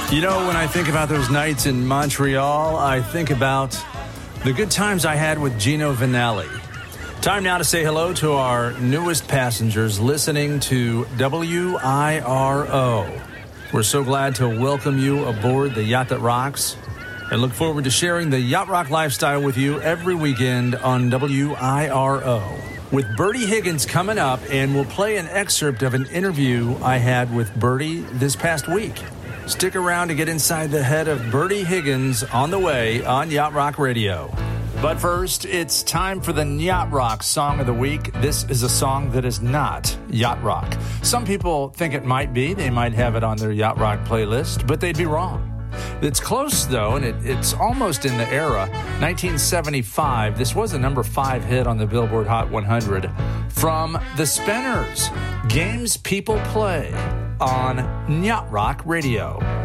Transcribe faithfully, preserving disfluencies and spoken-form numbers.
You know, when I think about those nights in Montreal, I think about the good times I had with Gino Vanelli. Time now to say hello to our newest passengers listening to W I R O. We're so glad to welcome you aboard the Yacht That Rocks and look forward to sharing the Yacht Rock lifestyle with you every weekend on W I R O. With Bertie Higgins coming up, and we'll play an excerpt of an interview I had with Bertie this past week. Stick around to get inside the head of Bertie Higgins on the way on Yacht Rock Radio. But first, it's time for the Yacht Rock Song of the Week. This is a song that is not Yacht Rock. Some people think it might be. They might have it on their Yacht Rock playlist, but they'd be wrong. It's close, though, and it, it's almost in the era. nineteen seventy-five, this was a number five hit on the Billboard Hot one hundred. From The Spinners, Games People Play on Yacht Rock Radio.